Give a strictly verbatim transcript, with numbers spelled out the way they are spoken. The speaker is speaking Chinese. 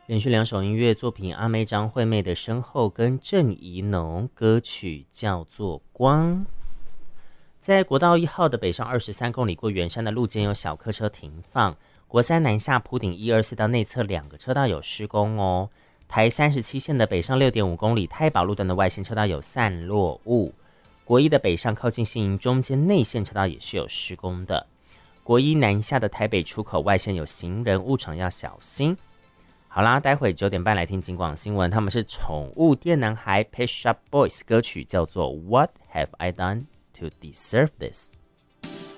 连续两首音乐作品，阿妹张惠妹的《身后》跟郑宜农，歌曲叫做《光》。在国道一号的北上二十三公里过圆山的路肩有小客车停放，国三南下埔顶一二四道内侧两个车道有施工哦。台三十七线的北上六点五公里太保路段的外线车道有散落物，国一的北上靠近新营中间内线车道也是有施工的。国一南下的台北出口外线有行人误闯，要小心。好啦，待会九点半来听警广新闻，他们是宠物店男孩 Pet Shop Boys， 歌曲叫做 What Have I Done to Deserve This。